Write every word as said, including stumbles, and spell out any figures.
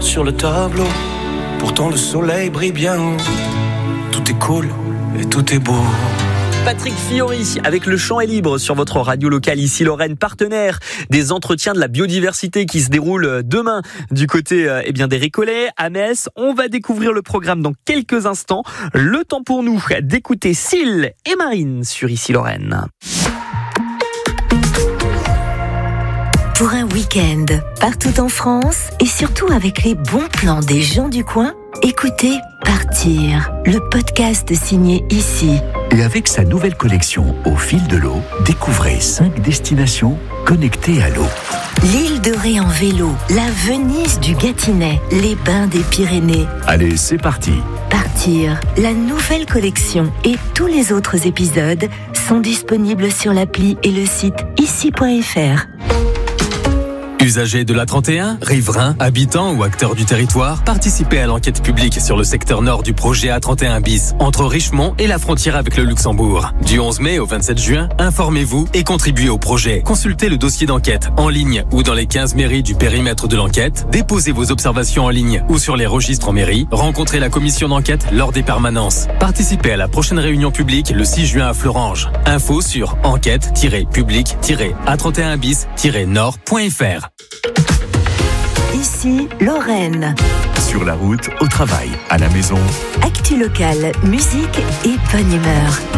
sur le tableau. Pourtant le soleil brille bien. Tout est cool et tout est beau. Patrick Fiori avec Le Champ est libre sur votre radio locale ici Lorraine, partenaire des entretiens de la biodiversité qui se déroulent demain du côté euh, eh bien des Récollets à Metz. On va découvrir le programme dans quelques instants. Le temps pour nous d'écouter Syl et Marine sur ici Lorraine. Pour un week-end partout en France et surtout avec les bons plans des gens du coin, écoutez Partir, le podcast signé Ici. Et avec sa nouvelle collection Au fil de l'eau, découvrez cinq destinations connectées à l'eau. L'île de Ré en vélo, la Venise du Gâtinais, les bains des Pyrénées. Allez, c'est parti. Partir, la nouvelle collection et tous les autres épisodes sont disponibles sur l'appli et le site ici point f r. Usagers de l'A trente et un, riverains, habitants ou acteurs du territoire, participez à l'enquête publique sur le secteur nord du projet A trente et un bis, entre Richemont et la frontière avec le Luxembourg. Du onze mai au vingt-sept juin, informez-vous et contribuez au projet. Consultez le dossier d'enquête en ligne ou dans les quinze mairies du périmètre de l'enquête, déposez vos observations en ligne ou sur les registres en mairie, rencontrez la commission d'enquête lors des permanences. Participez à la prochaine réunion publique le six juin à Florange. Info sur enquête tiret public tiret A trente et un bis tiret nord point f r. Ici, Lorraine. Sur la route, au travail, à la maison. Actu locale, musique et bonne humeur.